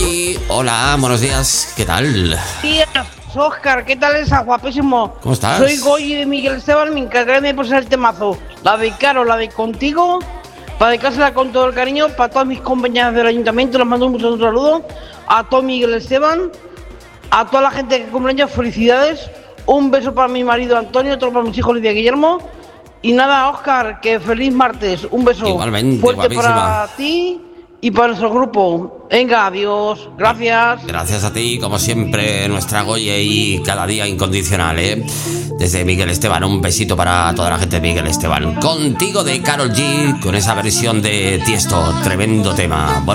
Goyi. Hola, buenos días. ¿Qué tal? Días, Óscar, ¿qué tal esa guapísimo? ¿Cómo estás? Soy Goyi de Miguel Esteban, me encargaré de poner el temazo. La de Caro, la de Contigo, para dedicársela con todo el cariño, para todas mis compañeras del ayuntamiento, les mando un saludo. A todo Miguel Esteban, a toda la gente que cumpleaños, felicidades. Un beso para mi marido Antonio, otro para mis hijos Lidia y Guillermo. Y nada, Óscar, que feliz martes. Un beso igualmente, fuerte guapísima. para ti y para nuestro grupo. Venga, adiós, gracias. Gracias a ti, como siempre, nuestra Goye y cada día incondicional, ¿eh? Desde Miguel Esteban, un besito para toda la gente de Miguel Esteban. Contigo de Karol G, con esa versión de Tiesto, tremendo tema. Bueno,